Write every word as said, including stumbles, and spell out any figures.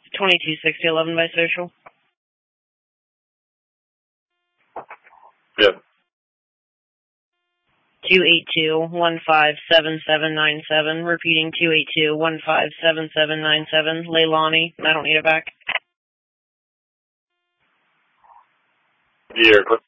twenty-two sixty eleven by social. Yep. two eight two, one five seven seven nine seven. Repeating two eight two, one five seven seven nine seven. Leilani, I don't need it back. You're clear.